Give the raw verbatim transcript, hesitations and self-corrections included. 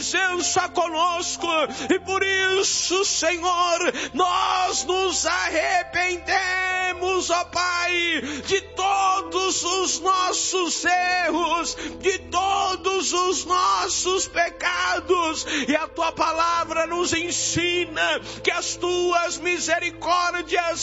presença conosco. E por isso, Senhor, nós nos arrependemos, ó Pai, de todos os nossos erros, de todos os nossos pecados. E a tua palavra nos ensina que as tuas misericórdias